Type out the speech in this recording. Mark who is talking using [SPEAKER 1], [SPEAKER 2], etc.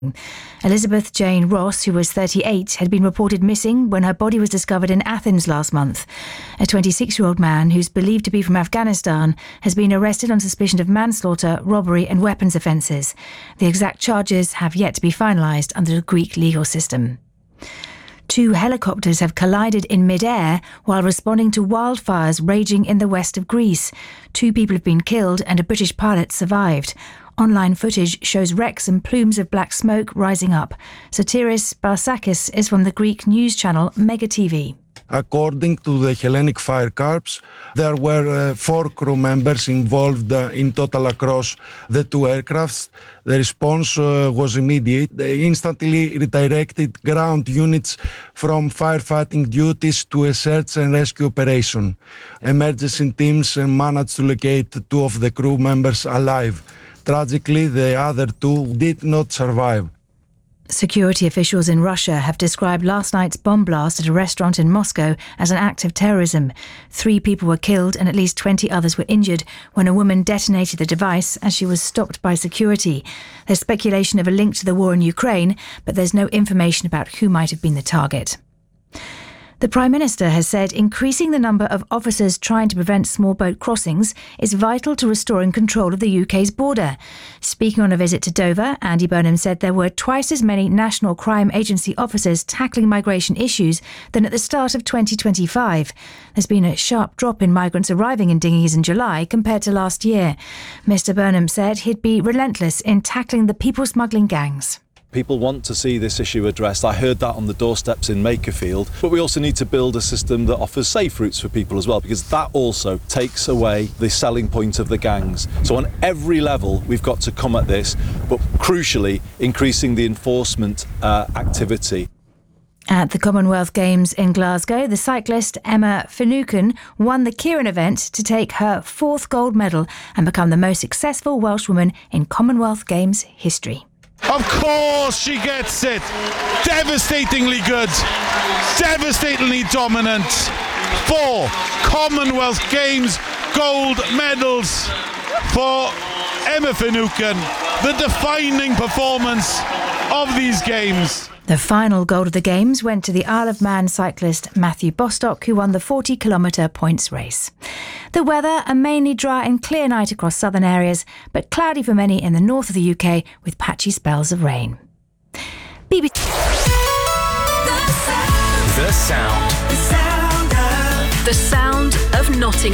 [SPEAKER 1] Elizabeth Jane Ross, who was 38, had been reported missing when her body was discovered in Athens last month. A 26-year-old man, who's believed to be from Afghanistan, has been arrested on suspicion of manslaughter, robbery and weapons offences. The exact charges have yet to be finalised under the Greek legal system. 2 helicopters have collided in mid-air while responding to wildfires raging in the west of Greece. 2 people have been killed and a British pilot survived. Online footage shows wrecks and plumes of black smoke rising up. Sotiris Barsakis is from the Greek news channel Mega TV.
[SPEAKER 2] According to the Hellenic Fire Corps, there were 4 crew members involved in total across the 2 aircrafts. The response was immediate. They instantly redirected ground units from firefighting duties to a search and rescue operation. Emergency teams managed to locate 2 of the crew members alive. Tragically, the other 2 did not survive.
[SPEAKER 1] Security officials in Russia have described last night's bomb blast at a restaurant in Moscow as an act of terrorism. 3 people were killed and at least 20 others were injured when a woman detonated the device as she was stopped by security. There's speculation of a link to the war in Ukraine, but there's no information about who might have been the target. The Prime Minister has said increasing the number of officers trying to prevent small boat crossings is vital to restoring control of the UK's border. Speaking on a visit to Dover, Andy Burnham said there were twice as many National Crime Agency officers tackling migration issues than at the start of 2025. There's been a sharp drop in migrants arriving in dinghies in July compared to last year. Mr Burnham said he'd be relentless in tackling the people smuggling gangs.
[SPEAKER 3] People want to see this issue addressed. I heard that on the doorsteps in Makerfield. But we also need to build a system that offers safe routes for people as well, because that also takes away the selling point of the gangs. So on every level, we've got to come at this, but crucially, increasing the enforcement activity.
[SPEAKER 1] At the Commonwealth Games in Glasgow, the cyclist Emma Finucane won the Keirin event to take her 4th gold medal and become the most successful Welshwoman in Commonwealth Games history.
[SPEAKER 4] Of course she gets it. Devastatingly good. Devastatingly dominant. 4 Commonwealth Games gold medals for Emma Finucane. The defining performance of these games.
[SPEAKER 1] The final gold of the Games went to the Isle of Man cyclist Matthew Bostock, who won the 40-kilometre points race. The weather, a mainly dry and clear night across southern areas, but cloudy for many in the north of the UK with patchy spells of rain. BBC.
[SPEAKER 5] The sound of Nottingham.